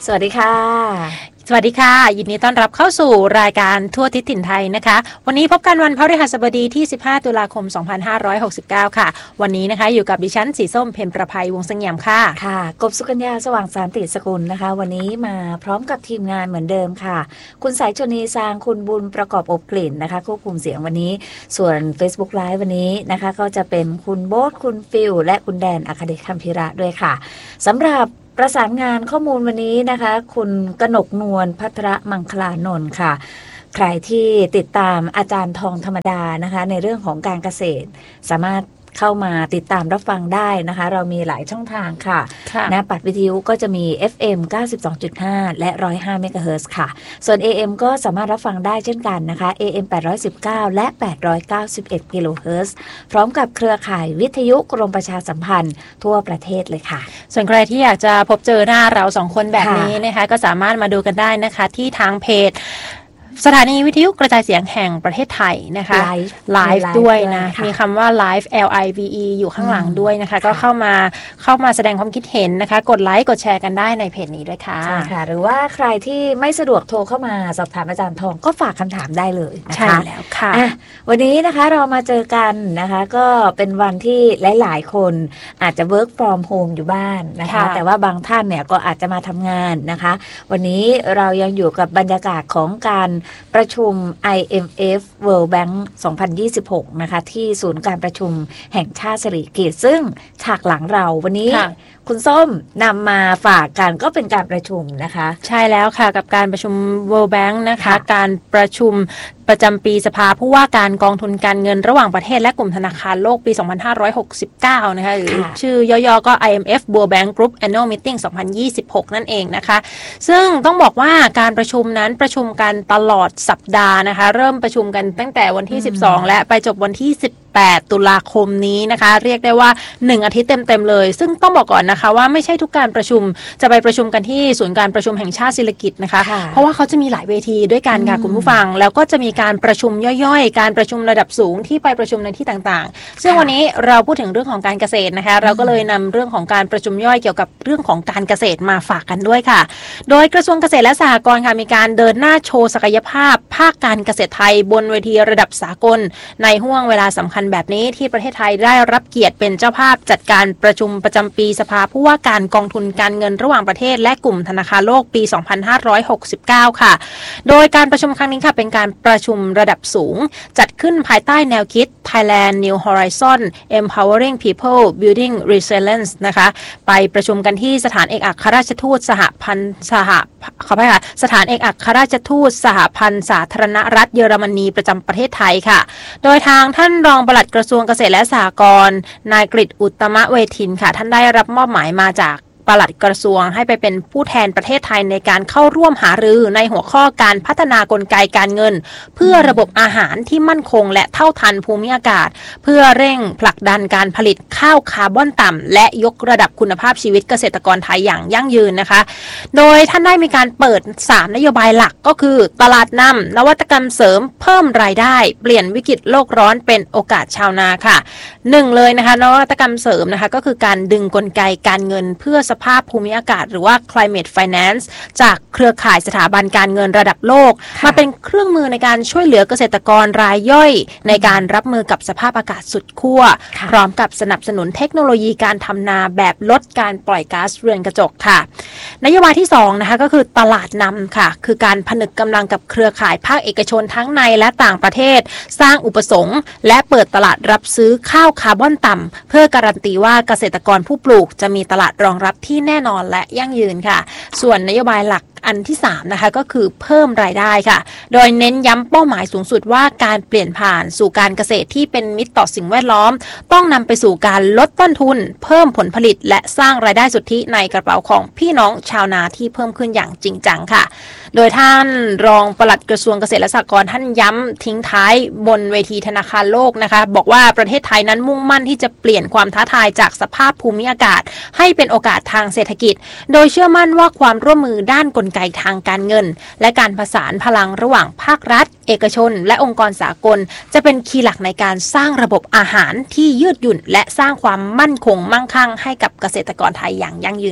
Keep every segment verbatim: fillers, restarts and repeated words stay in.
สวัสดีค่ะสวัสดีค่ะยินดีต้อนรับเข้าสู่รายการทั่วทิศถิ่นไทยนะคะวันนี้พบกันวันพฤหัสบดีที่สิบห้าตุลาคมสองพันห้าร้อยหกสิบเก้าค่ะวันนี้นะคะอยู่กับดิฉันสีส้มเพ็ญประภัยวงศ์เสงี่ยมค่ะค่ะกบสุกัญญาสว่างสานติสกุลนะคะวันนี้มาพร้อมกับทีมงานเหมือนเดิมค่ะคุณสายชนีซางคุณบุญประกอบอบกลิ่นนะคะควบคุมเสียงวันนี้ส่วน Facebook Live วันนี้นะคะก็จะเป็นคุณโบ๊ทคุณฟิลและคุณแดนอัคเดชคัมภิระด้วยค่ะสำหรับประสานงานข้อมูลวันนี้นะคะคุณกนกนวลภัทรมังคลานนท์ค่ะใครที่ติดตามอาจารย์ทองธรรมดานะคะในเรื่องของการเกษตรสามารถเข้ามาติดตามรับฟังได้นะคะเรามีหลายช่องทางค่ะนะปัดวิทยุก็จะมี เอฟ เอ็ม เก้าสิบสองจุดห้า และหนึ่งร้อยห้าเมกะเฮิรตซ์ค่ะส่วน เอ เอ็ม ก็สามารถรับฟังได้เช่นกันนะคะ เอ เอ็ม แปดร้อยสิบเก้า และ แปดร้อยเก้าสิบเอ็ด กิโลเฮิรตซ์พร้อมกับเครือข่ายวิทยุกรมประชาสัมพันธ์ทั่วประเทศเลยค่ะส่วนใครที่อยากจะพบเจอหน้าเราสองคนแบบนี้นะคะก็สามารถมาดูกันได้นะคะที่ทางเพจสถานีวิทยุกระจายเสียงแห่งประเทศไทยนะคะไลฟ์ด้วยนะมีคำว่า Live L I V E อยู่ข้างหลังด้วยนะคะก็เข้ามาเข้ามาแสดงความคิดเห็นนะคะกดไลค์กดแชร์กันได้ในเพจนี้ด้วยค่ะใช่ค่ะหรือว่าใครที่ไม่สะดวกโทรเข้ามาสอบถามอาจารย์ทองก็ฝากคำถามได้เลยนะคะใช่แล้วค่ะะวันนี้นะคะเรามาเจอกันนะคะก็เป็นวันที่หลายๆคนอาจจะ work from home อยู่บ้านนะคะแต่ว่าบางท่านเนี่ยก็อาจจะมาทำงานนะคะวันนี้เรายังอยู่กับบรรยากาศของการประชุม ไอ เอ็ม เอฟ World Bank สองพันยี่สิบหกนะคะที่ศูนย์การประชุมแห่งชาติสิริกิติ์ซึ่งฉากหลังเราวันนี้คุณส้มนำมาฝากกันก็เป็นการประชุมนะคะใช่แล้วค่ะกับการประชุม World Bank นะคะการประชุมประจำปีสภาผู้ว่าการกองทุนการเงินระหว่างประเทศและกลุ่มธนาคารโลกปีสองพันห้าร้อยหกสิบเก้านะคะหรือชื่อย่อๆก็ ไอ เอ็ม เอฟ World Bank Group Annual Meeting สองพันยี่สิบหกนั่นเองนะคะซึ่งต้องบอกว่าการประชุมนั้นประชุมกันตลอดสัปดาห์นะคะเริ่มประชุมกันตั้งแต่วันที่สิบสองและไปจบวันที่สิบแปดตุลาคมนี้นะคะเรียกได้ว่าหนึ่งอาทิตย์เต็มๆเลยซึ่งต้องบอกก่อนนะคะว่าไม่ใช่ทุกการประชุมจะไปประชุมกันที่ศูนย์การประชุมแห่งชาติสิริกิติ์นะคะเพราะว่าเขาจะมีหลายเวทีด้วยกันค่ะคุณผู้ฟังแล้วก็จะมีการประชุมย่อยๆการประชุมระดับสูงที่ไปประชุมในที่ต่างๆซึ่งวันนี้เราพูดถึงเรื่องของการเกษตรนะคะเราก็เลยนำเรื่องของการประชุมย่อยเกี่ยวกับเรื่องของการเกษตรมาฝากกันด้วยค่ะโดยกระทรวงเกษตรและสหกรณ์ค่ะมีการเดินหน้าโชว์ศักยภาพภาคการเกษตรไทยบนเวทีระดับสากลในห่วงเวลาสำคัญแบบนี้ที่ประเทศไทยได้รับเกียรติเป็นเจ้าภาพจัดการประชุมประจำปีสภาผู้ว่าการกองทุนการเงินระหว่างประเทศและกลุ่มธนาคารโลกปีสองพันห้าร้อยหกสิบเก้าค่ะโดยการประชุมครั้งนี้ค่ะเป็นการประชุมระดับสูงจัดขึ้นภายใต้แนวคิด Thailand New Horizon Empowering People Building Resilience นะคะไปประชุมกันที่สถานเอกอัครราชทูตสหพันธ์สหขออภัยค่ะสถานเอกอัครราชทูตสหพันธ์สาธารณรัฐเยอรมนีประจำประเทศไทยค่ะโดยทางท่านรองปลัดกระทรวงเกษตรและสหกรณ์นายกฤษอุตตมเวทินค่ะท่านได้รับมอบหมายมาจากปลัดกระทรวงให้ไปเป็นผู้แทนประเทศไทยในการเข้าร่วมหารือในหัวข้อการพัฒนากลไกการเงินเพื่อระบบอาหารที่มั่นคงและเท่าทันภูมิอากาศเพื่อเร่งผลักดันการผลิตข้าวคาร์บอนต่ำและยกระดับคุณภาพชีวิตเกษตรกรไทยอย่างยั่งยืนนะคะโดยท่านได้มีการเปิดสามนโยบายหลักก็คือตลาดนำนวัตกรรมเสริมเพิ่มรายได้เปลี่ยนวิกฤตโลกร้อนเป็นโอกาสชาวนาค่ะหนึ่งเลยนะคะนวัตกรรมเสริมนะคะก็คือการดึงกลไกการเงินเพื่อสภาพภูมิอากาศหรือว่า climate finance จากเครือข่ายสถาบันการเงินระดับโลกมาเป็นเครื่องมือในการช่วยเหลือเกษตรกรรายย่อยในการรับมือกับสภาพอากาศสุดขั้วพร้อมกับสนับสนุนเทคโนโลยีการทำนาแบบลดการปล่อยก๊าซเรือนกระจกค่ะนโยบายที่สองนะคะก็คือตลาดนำค่ะคือการผนึกกำลังกับเครือข่ายภาคเอกชนทั้งในและต่างประเทศสร้างอุปสงค์และเปิดตลาดรับซื้อข้าวคาร์บอนต่ำเพื่อการันตีว่าเกษตรกรผู้ปลูกจะมีตลาดรองรับที่แน่นอนและยั่งยืนค่ะส่วนนโยบายหลักอันที่สามนะคะก็คือเพิ่มรายได้ค่ะโดยเน้นย้ำเป้าหมายสูงสุดว่าการเปลี่ยนผ่านสู่การเกษตรที่เป็นมิตรต่อสิ่งแวดล้อมต้องนำไปสู่การลดต้นทุนเพิ่มผลผลิตและสร้างรายได้สุทธิในกระเป๋าของพี่น้องชาวนาที่เพิ่มขึ้นอย่างจริงจังค่ะโดยท่านรองปลัดกระทรวงเกษตรและสหกรณ์ท่านย้ำทิ้งท้ายบนเวทีธนาคารโลกนะคะบอกว่าประเทศไทยนั้นมุ่งมั่นที่จะเปลี่ยนความท้าทายจากสภาพภูมิอากาศให้เป็นโอกาสทางเศรษฐกิจโดยเชื่อมั่นว่าความร่วมมือด้านกลไกทางการเงินและการผสานพลังระหว่างภาครัฐเอกชนและองค์กรสากลจะเป็นคีย์หลักในการสร้างระบบอาหารที่ยืดหยุ่นและสร้างความมั่นคงมั่งคั่งให้กับเกษตรกรไทยอย่างยั่งยืนค่ะ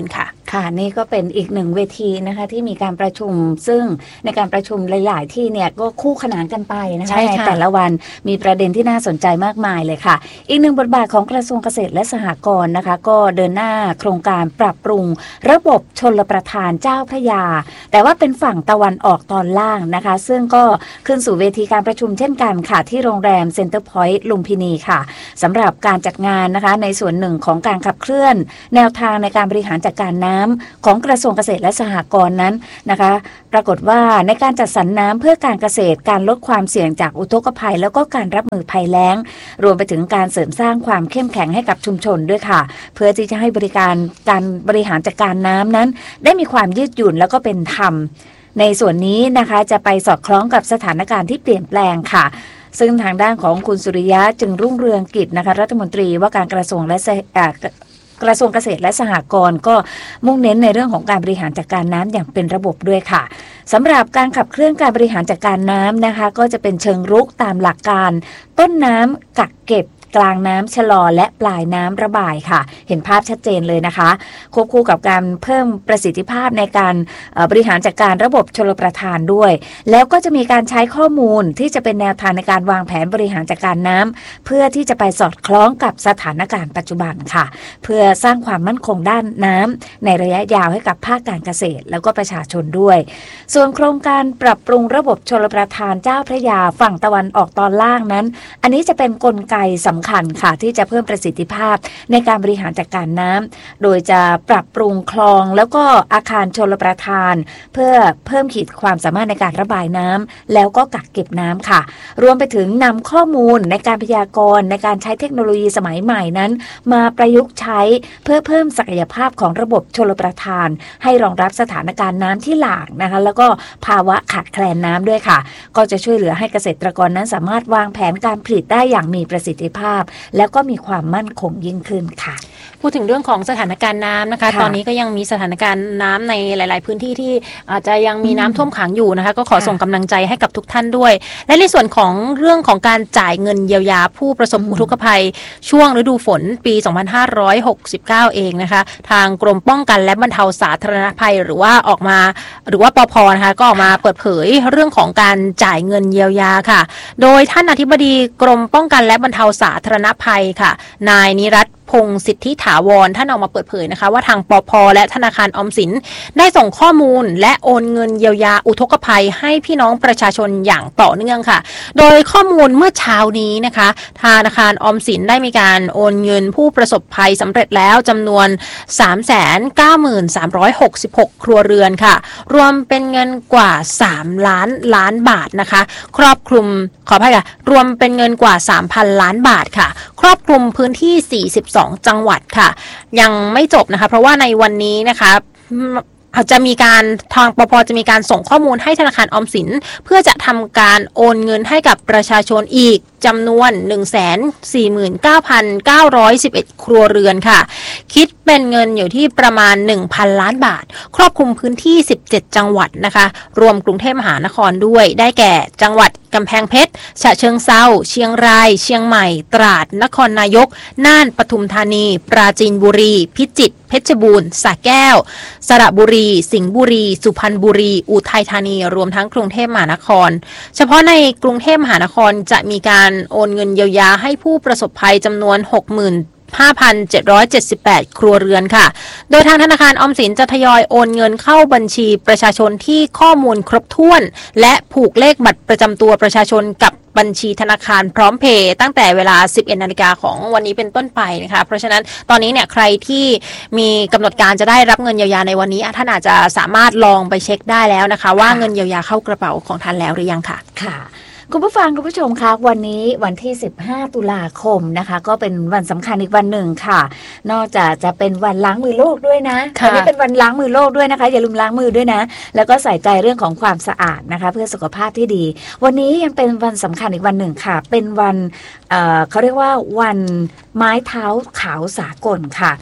ค่ะนี่ก็เป็นอีกหนึ่งเวทีนะคะที่มีการประชุมซึ่งในการประชุมหลายๆที่เนี่ยก็คู่ขนานกันไปนะคะในแต่ละวันมีประเด็นที่น่าสนใจมากมายเลยค่ะอีกหนึ่งบทบาทของกระทรวงเกษตรและสหกรณ์นะคะก็เดินหน้าโครงการปรับปรุงระบบชลประทานเจ้าพระยาแต่ว่าเป็นฝั่งตะวันออกตอนล่างนะคะซึ่งก็ขึ้นสู่เวทีการประชุมเช่นกันค่ะที่โรงแรมเซ็นเตอร์พอยต์ลุมพินีค่ะสำหรับการจัดงานนะคะในส่วนหนึ่งของการขับเคลื่อนแนวทางในการบริหารจัดการน้ำของกระทรวงเกษตรและสหกรณ์นั้นนะคะปรากฏว่าในการจัดสรรน้ำเพื่อการเกษตรการลดความเสี่ยงจากอุทกภัยแล้วก็การรับมือภัยแล้งรวมไปถึงการเสริมสร้างความเข้มแข็งให้กับชุมชนด้วยค่ะเพื่อที่จะให้บริการการบริหารจัดการน้ำนั้นได้มีความยืดหยุ่นแล้วก็เป็นธรรมในส่วนนี้นะคะจะไปสอดคล้องกับสถานการณ์ที่เปลี่ยนแปลงค่ะซึ่งทางด้านของคุณสุริยะจึงรุ่งเรืองกิจนะคะรัฐมนตรีว่าการกระทรวงและกระทรวงเกษตรและสหกรณ์ก็มุ่งเน้นในเรื่องของการบริหารจัดการน้ำอย่างเป็นระบบด้วยค่ะสำหรับการขับเคลื่อนการบริหารจัดการน้ำนะคะก็จะเป็นเชิงรุกตามหลักการต้นน้ำกักเก็บกลางน้ำชะลอและปลายน้ำระบายค่ะเห็นภาพชัดเจนเลยนะคะควบคู่กับการเพิ่มประสิทธิภาพในการบริหารจัดการระบบชลประทานด้วยแล้วก็จะมีการใช้ข้อมูลที่จะเป็นแนวทางในการวางแผนบริหารจัดการน้ำเพื่อที่จะไปสอดคล้องกับสถานการณ์ปัจจุบันค่ะเพื่อสร้างความมั่นคงด้านน้ำในระยะยาวให้กับภาคการเกษตรแล้วก็ประชาชนด้วยส่วนโครงการปรับปรุงระบบชลประทานเจ้าพระยาฝั่งตะวันออกตอนล่างนั้นอันนี้จะเป็นกลไกสำคัญค่ะที่จะเพิ่มประสิทธิภาพในการบริหารจัดการน้ำโดยจะปรับปรุงคลองแล้วก็อาคารชลประทานเพื่อเพิ่มขีดความสามารถในการระบายน้ำแล้วก็กักเก็บน้ำค่ะรวมไปถึงนำข้อมูลในการพยากรณ์ในการใช้เทคโนโลยีสมัยใหม่นั้นมาประยุกต์ใช้เพื่อเพิ่มศักยภาพของระบบชลประทานให้รองรับสถานการณ์น้ำที่หลากนะคะแล้วก็ภาวะขาดแคลนน้ำด้วยค่ะก็จะช่วยเหลือให้เกษตรกรนั้นสามารถวางแผนการผลิตได้อย่างมีประสิทธิภาพแล้วก็มีความมั่นคงยิ่งขึ้นค่ะพูดถึงเรื่องของสถานการณ์น้ำนะคะตอนนี้ก็ยังมีสถานการณ์น้ำในหลายๆพื้นที่ที่อาจจะยังมีน้ำท่วมขังอยู่นะคะก็ขอส่งกำลังใจให้กับทุกท่านด้วยและในส่วนของเรื่องของการจ่ายเงินเยียวยาผู้ประสบอุทกภัยช่วงฤดูฝนปีสองพันห้าร้อยหกสิบเก้าเองนะคะทางกรมป้องกันและบรรเทาสาธารณภัยหรือว่าออกมาหรือว่าปภ.นะคะก็ออกมาเปิดเผยเรื่องของการจ่ายเงินเยียวยาค่ะโดยท่านอธิบดีกรมป้องกันและบรรเทาสาธารณภัยค่ะนายนิรัตน์พงศ์สิทธิถาวรท่านออกมาเปิดเผยนะคะว่าทางปภ.และธนาคารออมสินได้ส่งข้อมูลและโอนเงินเยียวยาอุทกภัยให้พี่น้องประชาชนอย่างต่อเนื่องค่ะโดยข้อมูลเมื่อเช้านี้นะคะธนาคารออมสินได้มีการโอนเงินผู้ประสบภัยสำเร็จแล้วจำนวน สามแสนเก้าหมื่นสามร้อยหกสิบหก ครัวเรือนค่ะรวมเป็นเงินกว่าสามล้านล้านบาทนะคะครอบคลุมขออภัยค่ะรวมเป็นเงินกว่า สามพัน ล้านบาทค่ะครอบคลุมพื้นที่สี่สิบสองจังหวัดค่ะยังไม่จบนะคะเพราะว่าในวันนี้นะคะอาจจะมีการทางปภ.จะมีการส่งข้อมูลให้ธนาคารออมสินเพื่อจะทำการโอนเงินให้กับประชาชนอีกจำนวน หนึ่งแสนสี่หมื่นเก้าพันเก้าร้อยสิบเอ็ด ครัวเรือนค่ะคิดเป็นเงินอยู่ที่ประมาณ หนึ่งพัน ล้านบาทครอบคลุมพื้นที่สิบเจ็ดจังหวัดนะคะรวมกรุงเทพมหานครด้วยได้แก่จังหวัดกำแพงเพชรฉะเชิงเทราเชียงรายเชียงใหม่ตราดนครนายกน่านปทุมธานีปราจีนบุรีพิจิตรเพชรบูรณ์สระแก้วสระบุรีสิงห์บุรีสุพรรณบุรีอุทัยธานีรวมทั้งกรุงเทพมหานครเฉพาะในกรุงเทพมหานครจะมีการโอนเงินเยียวยาให้ผู้ประสบภัยจำนวน หกหมื่น ห้าพันเจ็ดร้อยเจ็ดสิบแปด ครัวเรือนค่ะโดยทางธนาคารออมสินจะทยอยโอนเงินเข้าบัญชีประชาชนที่ข้อมูลครบถ้วนและผูกเลขบัตรประจำตัวประชาชนกับบัญชีธนาคารพร้อมเพย์ตั้งแต่เวลา สิบเอ็ดนาฬิกาของวันนี้เป็นต้นไปนะคะเพราะฉะนั้นตอนนี้เนี่ยใครที่มีกำหนดการจะได้รับเงินเยียวยาในวันนี้ท่านอาจจะสามารถลองไปเช็คได้แล้วนะคะว่าเงินเยียวยาเข้ากระเป๋าของท่านแล้วหรือยังค่ะค่ะคุณผู้ฟังคุณผู้ชมคะวันนี้วันที่สิบห้าตุลาคมนะคะก็เป็นวันสำคัญอีกวันหนึ่งค่ะนอกจากจะเป็นวันล้างมือโลกด้วยนะวันนี้เป็นวันล้างมือโลกด้วยนะคะอย่าลืมล้างมือด้วยนะแล้วก็ใส่ใจเรื่องของความสะอาดนะคะเพื่อสุขภาพที่ดีวันนี้ยังเป็นวันสำคัญอีกวันหนึ่งค่ะเป็นวัน เอ่อ เขาเรียกว่าวันไม้เท้าขาวสากลค่ะ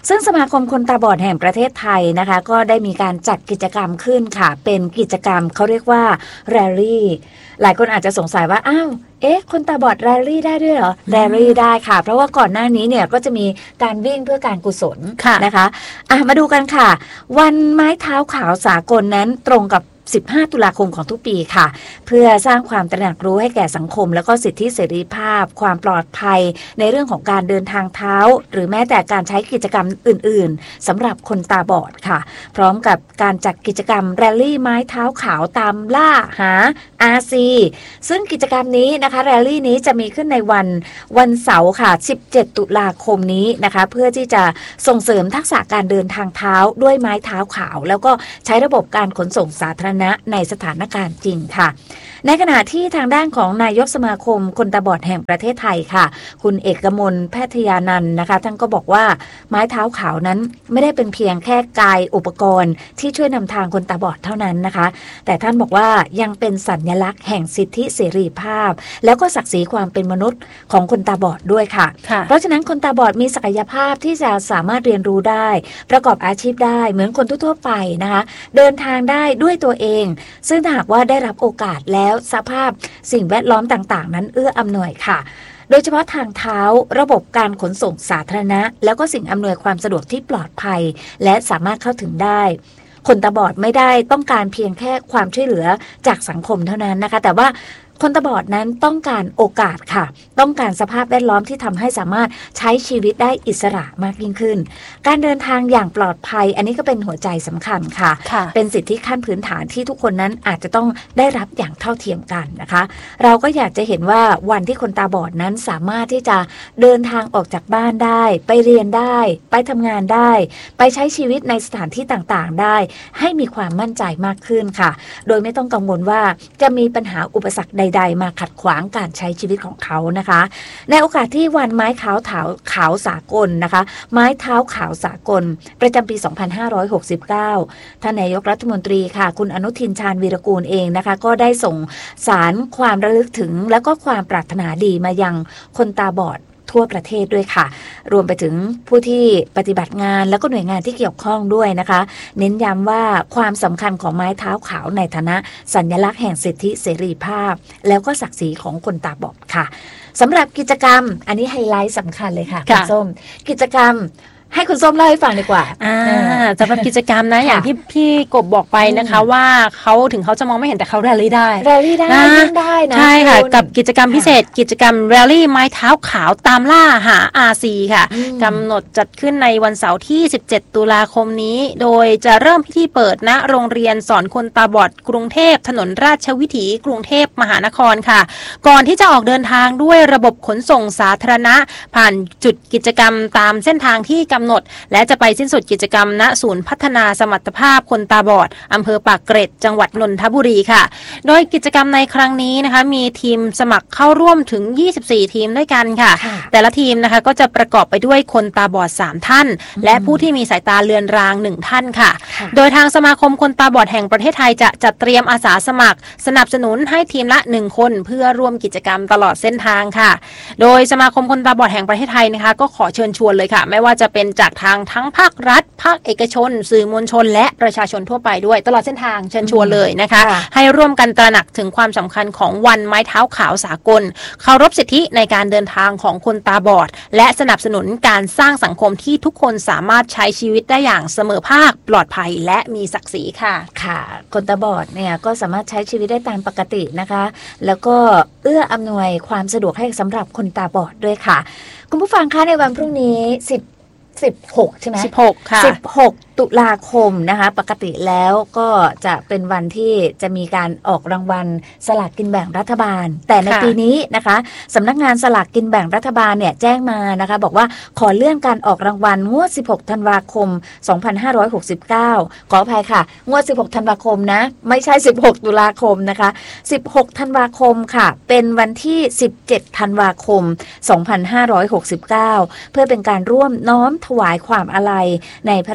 ซึ่งสมาคมคนตาบอดแห่งประเทศไทยนะคะก็ได้มีการจัดกิจกรรมขึ้นค่ะเป็นกิจกรรมเขาเรียกว่าแรลลี่หลายคนอาจจะสงสัยว่าอ้าวเอ๊ะคนตาบอดแรลลี่ได้ด้วยเหรอแรลลี่ได้ค่ะเพราะว่าก่อนหน้านี้เนี่ยก็จะมีการวิ่งเพื่อการกุศลนะคะอ่ะมาดูกันค่ะวันไม้เท้าขาวสากลนั้นตรงกับสิบห้าตุลาคมของทุกปีค่ะเพื่อสร้างความตระหนักรู้ให้แก่สังคมแล้วก็สิทธิเสรีภาพความปลอดภัยในเรื่องของการเดินทางเท้าหรือแม้แต่การใช้กิจกรรมอื่นๆสำหรับคนตาบอดค่ะพร้อมกับการจัดกิจกรรมแรลลี่ไม้เท้าขาวตามล่าหา อาร์ ซี ซึ่งกิจกรรมนี้นะคะแรลลี่นี้จะมีขึ้นในวันวันเสาร์ค่ะสิบเจ็ดตุลาคมนี้นะคะเพื่อที่จะส่งเสริมทักษะการเดินทางเท้าด้วยไม้เท้าขาวแล้วก็ใช้ระบบการขนส่งสาธารณะในสถานการณ์จริงค่ะในขณะที่ทางด้านของนายกสมาคมคนตาบอดแห่งประเทศไทยค่ะคุณเอกมลแพทยานันท์นะคะท่านก็บอกว่าไม้เท้าขาวนั้นไม่ได้เป็นเพียงแค่กายอุปกรณ์ที่ช่วยนำทางคนตาบอดเท่านั้นนะคะแต่ท่านบอกว่ายังเป็นสัญลักษณ์แห่งสิทธิเสรีภาพแล้วก็ศักดิ์ศรีความเป็นมนุษย์ของคนตาบอดด้วยค่ะเพราะฉะนั้นคนตาบอดมีศักยภาพที่จะสามารถเรียนรู้ได้ประกอบอาชีพได้เหมือนคนทั่วๆไปนะคะเดินทางได้ด้วยตัวเองซึ่งหากว่าได้รับโอกาสแล้วสภาพสิ่งแวดล้อมต่างๆนั้นเอื้ออำนวยค่ะโดยเฉพาะทางเท้าระบบการขนส่งสาธารณะแล้วก็สิ่งอำนวยความสะดวกที่ปลอดภัยและสามารถเข้าถึงได้คนตาบอดไม่ได้ต้องการเพียงแค่ความช่วยเหลือจากสังคมเท่านั้นนะคะแต่ว่าคนตาบอดนั้นต้องการโอกาสค่ะต้องการสภาพแวดล้อมที่ทำให้สามารถใช้ชีวิตได้อิสระมากยิ่งขึ้นการเดินทางอย่างปลอดภัยอันนี้ก็เป็นหัวใจสำคัญค่ะเป็นสิทธิขั้นพื้นฐานที่ทุกคนนั้นอาจจะต้องได้รับอย่างเท่าเทียมกันนะคะเราก็อยากจะเห็นว่าวันที่คนตาบอดนั้นสามารถที่จะเดินทางออกจากบ้านได้ไปเรียนได้ไปทำงานได้ไปใช้ชีวิตในสถานที่ต่างๆได้ให้มีความมั่นใจมากขึ้นค่ะโดยไม่ต้องกังวลว่าจะมีปัญหาอุปสรรคใดๆมาขัดขวางการใช้ชีวิตของเขานะคะในโอกาสที่วันไม้ขาวเท้าขาวสากลนะคะไม้เท้าขาวสากลประจำปี สองพันห้าร้อยหกสิบเก้า ท่านนายกรัฐมนตรีค่ะคุณอนุทินชาญวีรกูลเองนะคะก็ได้ส่งสารความระลึกถึงและก็ความปรารถนาดีมายังคนตาบอดทั่วประเทศด้วยค่ะรวมไปถึงผู้ที่ปฏิบัติงานแล้วก็หน่วยงานที่เกี่ยวข้องด้วยนะคะเน้นย้ำว่าความสำคัญของไม้เท้าขาวในฐานะสัญลักษณ์แห่งสิทธิเสรีภาพแล้วก็ศักดิ์ศรีของคนตาบอดค่ะสำหรับกิจกรรมอันนี้ไฮไลท์สำคัญเลยค่ะคุณส้มกิจกรรมให้คุณส้มเล่าให้ฟังดีกว่าอ่าสำหรับกิจกรรมนะอย่างที่พี่กบบอกไปนะคะว่าเขาถึงเขาจะมองไม่เห็นแต่เขาแรลลี่ได้แรลลี่ได้ได้นะใช่ค่ะกับกิจกรรมพิเศษกิจกรรมแรลลี่ไม้เท้าขาวตามล่าหา อาร์ ซี ค่ะกำหนดจัดขึ้นในวันเสาร์ที่สิบเจ็ดตุลาคมนี้โดยจะเริ่มพิธีเปิดณโรงเรียนสอนคนตาบอดกรุงเทพถนนราชวิถีกรุงเทพมหานครค่ะก่อนที่จะออกเดินทางด้วยระบบขนส่งสาธารณะผ่านจุดกิจกรรมตามเส้นทางที่กำหนดและจะไปสิ้นสุดกิจกรรมณศูนย์พัฒนาสมรรถภาพคนตาบอดอำเภอปากเกร็ดจังหวัดนนทบุรีค่ะโดยกิจกรรมในครั้งนี้นะคะมีทีมสมัครเข้าร่วมถึงยี่สิบสี่ทีมด้วยกันค่ะแต่ละทีมนะคะก็จะประกอบไปด้วยคนตาบอดสามท่านและผู้ที่มีสายตาเลือนรางหนึ่งท่านค่ะโดยทางสมาคมคนตาบอดแห่งประเทศไทยจะจัดเตรียมอาสาสมัครสนับสนุนให้ทีมละหนึ่งคนเพื่อร่วมกิจกรรมตลอดเส้นทางค่ะโดยสมาคมคนตาบอดแห่งประเทศไทยนะคะก็ขอเชิญชวนเลยค่ะไม่ว่าจะเป็นจากทางทั้งภาครัฐภาคเอกชนสื่อมวลชนและประชาชนทั่วไปด้วยตลอดเส้นทางเชิญชวนเลยนะคะให้ร่วมกันตระหนักถึงความสำคัญของวันไม้เท้าขาวสากลเคารพสิทธิในการเดินทางของคนตาบอดและสนับสนุนการสร้างสังคมที่ทุกคนสามารถใช้ชีวิตได้อย่างเสมอภาคปลอดภัยและมีศักดิ์ศรีค่ะค่ะคนตาบอดเนี่ยก็สามารถใช้ชีวิตได้ตามปกตินะคะแล้วก็เอื้ออำนวยความสะดวกให้สำหรับคนตาบอดด้วยค่ะคุณผู้ฟังคะในวันพรุ่งนี้สิบ สิบหกใช่ไหมสิบหกค่ะสิบหกตุลาคมนะคะปกติแล้วก็จะเป็นวันที่จะมีการออกรางวัลสลากกินแบ่งรัฐบาลแต่ในปีนี้นะคะสำนักงานสลากกินแบ่งรัฐบาลเนี่ยแจ้งมานะคะบอกว่าขอเลื่อนการออกรางวัลงวดสิบหกธันวาคมสองพันห้าร้อยหกสิบเก้าขออภัยค่ะงวดสิบหกธันวาคมนะไม่ใช่สิบหกตุลาคมนะคะสิบหกธันวาคมค่ะเป็นวันที่สิบเจ็ดธันวาคมสองพันห้าร้อยหกสิบเก้าเพื่อเป็นการร่วมน้อมถวายความอาลัยในพระราชพิธี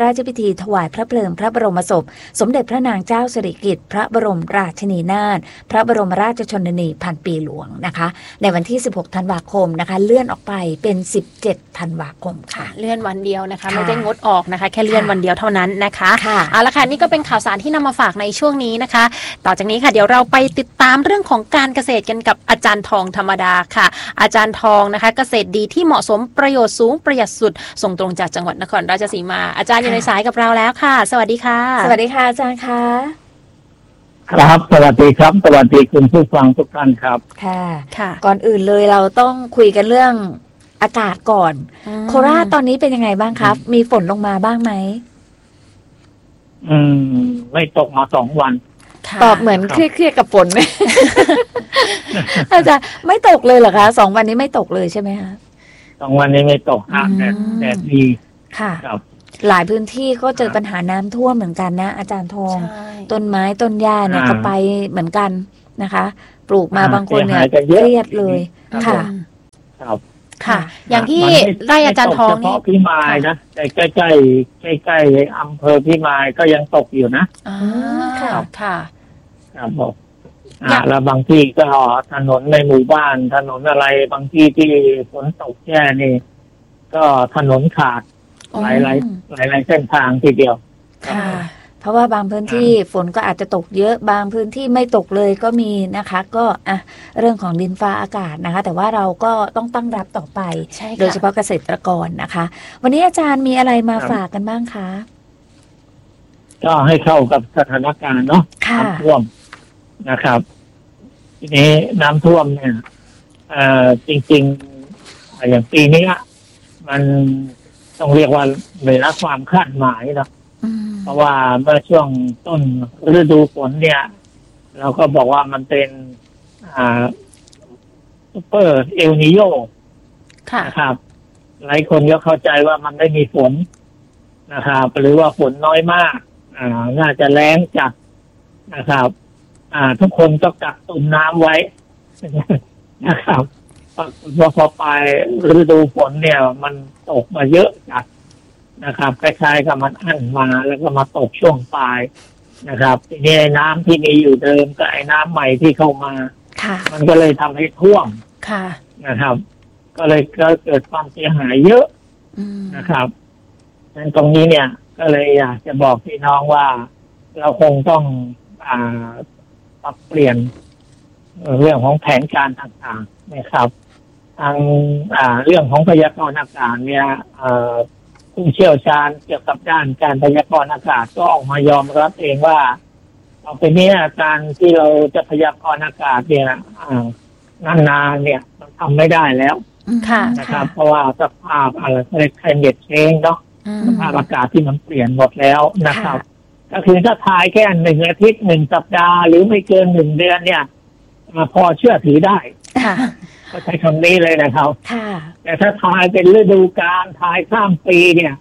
ถวายพระเพลิงพระบรมศพสมเด็จพระนางเจ้าสิริกิติ์พระบรมราชินีนาถพระบรมราชชนนีพันปีหลวงนะคะในวันที่สิบหกธันวาคมนะคะเลื่อนออกไปเป็นสิบเจ็ดธันวาคมค่ะเลื่อนวันเดียวนะคะไม่ได้งดออกนะคะแค่เลื่อนวันเดียวเท่านั้นนะคะเอาละค่ะนี่ก็เป็นข่าวสารที่นำมาฝากในช่วงนี้นะคะต่อจากนี้ค่ะเดี๋ยวเราไปติดตามเรื่องของการเกษตรกันกับอาจารย์ทองธรรมดาค่ะอาจารย์ทองนะคะเกษตรดีที่เหมาะสมประโยชน์สูงประหยัดสุดส่งตรงจากจังหวัดนครราชสีมาอาจารย์อยู่ในสายกับเราแล้วค่ะสวัสดีค่ะสวัสดีค่ะอาจารย์ค่ะครับสวัสดีครับสวัสดีคุณผู้ฟังทุกท่านครับค่ะค่ะก่อนอื่นเลยเราต้องคุยกันเรื่องอากาศก่อนโคราชตอนนี้เป็นยังไงบ้างครับมีฝนลงมาบ้างไหมอืมไม่ตกมาสองวันตอบเหมือนเครียดๆกับฝนไหมอาจารย์ไม่ตกเลยเหรอคะสองวันนี้ไม่ตกเลยใช่ไหมคะสองวันนี้ไม่ตกค่ะแดดแดดดีค่ะหลายพื้นที่ก็เจอปัญหาน้ำท่วมเหมือนกันนะอาจารย์ทองต้นไม้ต้นหญ้าเนี่ยก็ไปเหมือนกันนะคะปลูกมาบางคนเนี่ยเครียดเลยค่ะครับค่ะอย่างที่ไร่อาจารย์ทองนี่พี่มายนะใกล้ใกล้ใกล้ใกล้อำเภอพี่มายก็ยังตกอยู่นะอ๋อค่ะค่ะครับผมอ่าแล้วบางที่ก็ถนนในหมู่บ้านถนนอะไรบางที่ที่ฝนตกแย่นี่ก็ถนนขาดหลายหลายหลายหลายเส้นทางทีเดียวค่ะเพราะว่าบางพื้นที่ฝนก็อาจจะตกเยอะบางพื้นที่ไม่ตกเลยก็มีนะคะก็อ่ะเรื่องของดินฟ้าอากาศนะคะแต่ว่าเราก็ต้องตั้งรับต่อไปโดยเฉพาะเกษตรกรนะคะวันนี้อาจารย์มีอะไรมาฝากกันบ้างคะก็ให้เข้ากับสถานการณ์เนาะน้ำท่วมนะครับทีนี้น้ำท่วมเนี่ยเอ่อจริงๆอย่างปีนี้มันต้องเรียกว่าเลยละความคาดหมายนะเพราะว่าเมื่อช่วงต้นฤดูฝนเนี่ยเราก็บอกว่ามันเป็นอ่าซุปเปอร์เอลนิโยนะครับหลายคนก็เข้าใจว่ามันไม่มีฝนนะครับหรือว่าฝนน้อยมากอ่าน่าจะแล้งจัดนะครับอ่าทุกคนก็กักตุนน้ำไว้นะครับพอพอไปฤดูฝนเนี่ยมันตกมาเยอะจัดนะครับคล้ายๆกับมันอั้นมาแล้วก็มาตกช่วงปลายนะครับทีนี้น้ำที่มีอยู่เดิมกับไอ้น้ำใหม่ที่เข้ามามันก็เลยทำให้ท่วมนะครับก็เลยเกิดความเสียหายเยอะนะครับดังนั้นตรงนี้เนี่ยก็เลยอยากจะบอกพี่น้องว่าเราคงต้องอ่าปรับเปลี่ยนเรื่องของแผนการต่างๆนะครับทางอ่าเรื่องของพยากรณ์อากาศเนี่ยผู้เชี่ยวชาญเกี่ยวกับด้านการพยากรณ์อากาศก็ออกมายอมรับเองว่าต่อไปนี้การที่เราจะพยากรณ์อากาศเนี่ยนานๆเนี่ยมันทำไม่ได้แล้วนะครับเพราะว่าสภาพอะไรเรียก climate change เนาะสภาพอากาศที่มันเปลี่ยนหมดแล้วนะครับก็คือถ้าทายแค่หนึ่งอาทิตย์หนึ่งสัปดาห์หรือไม่เกินหนึ่งเดือนเนี่ยพอเชื่อถือได้ก็ใช้คำนี้เลยนะครับแต่ถ้าทายเป็นฤดูกาลทายข้ามปีเนี่ย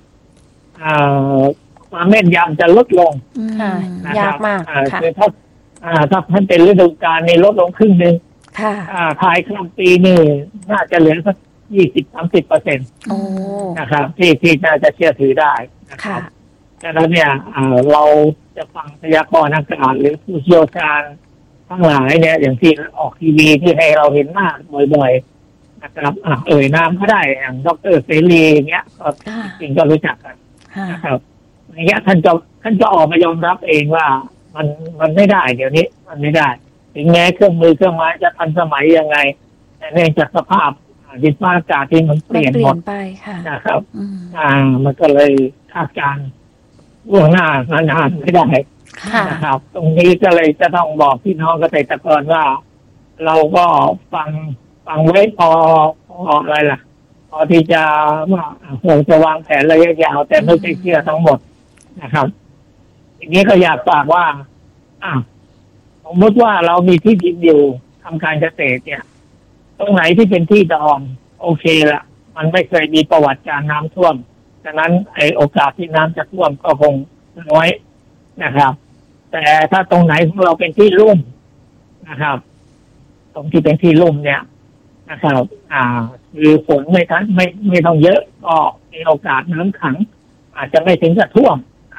ความแม่นยำจะลดลงยากมากคือถ้าถ้าท่านเป็นฤดูกาลในลดลงครึ่งหนึ่งทายข้ามปีนี่น่าจะเหลือสักยี่สิบสามสิบเปอร์เซ็นต์นะครับที่ที่น่าจะเชื่อถือได้นะครับดังนั้นเนี่ยเราจะฟังพยากรณ์อากาศหรือผู้เชี่ยวชาญทั้งหลายเนี่ยอย่างที่ออกทีวีที่ให้เราเห็นหน้าบ่อยๆนะครับอ่ะเอ่ยนามก็ได้อย่างดร.เสรีอย่างเงี้ยก็จริงก็รู้จักกันนะครับอย่างเงี้ยท่านจะท่านจะออกมายอมรับเองว่ามันมันไม่ได้เดี๋ยวนี้มันไม่ได้ถึงแม้เครื่องมือเครื่องไม้จะทันสมัยยังไงแต่เนื่องจากสภาพดินฟ้าอากาศที่มันเปลี่ยนหมดนะครับอ่ามันก็เลยคาดการณ์ล่วงหน้านานๆไม่ได้นะครับตรงนี้ก็เลยจะต้องบอกพี่น้องเกษตรกรว่าเราก็ฟังฟังไว้พอพออะไรล่ะพอที่จะว่าเราจะวางแผนระยะยาวแต่ไม่ใช่เชื่อทั้งหมดนะครับทีนี้ก็อยากฝากว่าอ่ะสมมติว่าเรามีที่ดินอยู่ทำการเกษตรเนี่ยตรงไหนที่เป็นที่ดอนโอเคละมันไม่เคยมีประวัติการน้ำท่วมฉะนั้นไอโอกาสที่น้ำจะท่วมก็คงน้อยนะครับแต่ถ้าตรงไหนของเราเป็นที่ลุ่มนะครับตรงที่เป็นที่ลุ่มเนี่ยนะครับอ่าคือฝนไม่ทันไม่ไม่ต้องเยอะก็มีโอกาสน้ำขังอาจจะไม่ถึงกับท่วม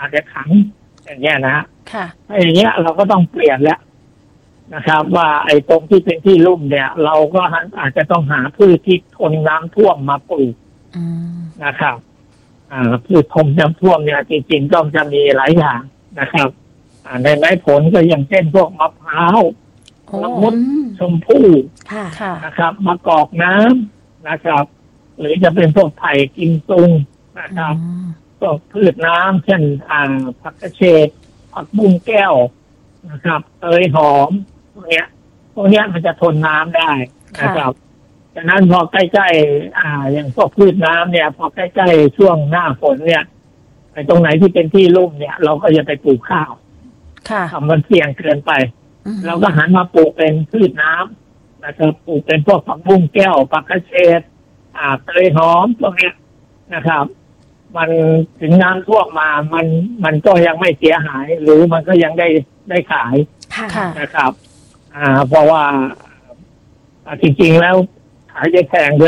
อาจจะขังอย่างเงี้ยนะค่ะถ้าอย่างเงี้ยเราก็ต้องเปลี่ยนแล้วนะครับ ว่าไอ้ตรงที่เป็นที่ลุ่มเนี่ย เราก็อาจจะต้องหาพืชที่ทนน้ำท่วมมาปลูกนะครับอ่าพืชทนน้ำท่วมเนี่ยจริงๆก็จะมีหลายอย่างนะครับอ่าในไม้ผลก็อย่างเช่นพวกมะพร้าวละมุดชมพู่นะครับมะกอกน้ำนะครับ หรือจะเป็นพวกไผ่กิมซุงนะครับพวกพืชน้ำเช่นอ่าผักกระเฉดผักบุ้งแก้วนะครับเตยหอมพวกเนี้ยพวกเนี้ยมันจะทนน้ำได้นะครับฉะนั้นพอใกล้ๆอ่าอย่างพวกพืชน้ำเนี่ยพอใกล้ๆช่วงหน้าฝนเนี่ยไอ้ตรงไหนที่เป็นที่ลุ่มเนี่ยเราก็จะไปปลูกข้าวทำมันเสี่ยงเกินไปเราก็หันมาปลูกเป็นพืชน้ำนะครับปลูกเป็นพวกผักบุ้งแก้วผักกระเฉดอ่าเตยหอมพวกเนี้ยนะครับมันถึงน้ำท่วมมามันมันก็ยังไม่เสียหายหรือมันก็ยังได้ได้ขายนะครับอ่าเพราะว่าจริงๆแล้วขายได้แพงด้วย